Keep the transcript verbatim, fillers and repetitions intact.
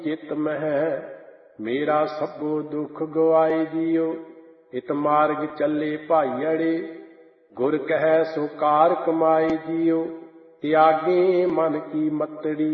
ਚਿਤ ਮਹਿ, ਮੇਰਾ ਸਭੋ ਦੁਖ ਗਵਾਏ ਜੀਓ। ਇਤ ਮਾਰਗ ਚੱਲੇ ਭਾਈਅੜੇ, ਗੁਰ ਕਹੈ ਸੋ ਕਾਰ ਕਮਾਏ ਜੀਓ। ਤਿਆਗੇ ਮਨ ਕੀ ਮਤੜੀ,